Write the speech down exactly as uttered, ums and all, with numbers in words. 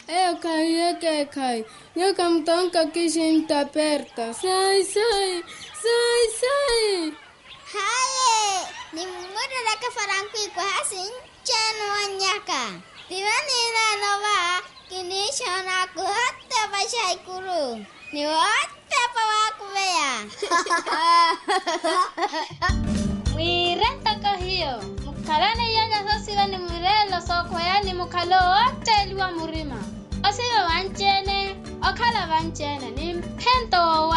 E kai e kai. Yo kam tonka kishin taperta. Sai sai sai sai. Haye, ni muda da ka faranku ko hasin chenu anyaka. Tirani na nova kini shona ku hatta bashai kuru. Ni hatta pawaku beya. Mwirenta ka hiyo. Mukalane yanga sosiwa ni mwirelo soko yani mukalo wote liwa murima. Osiwa wanchene, okala wanchene ni mpento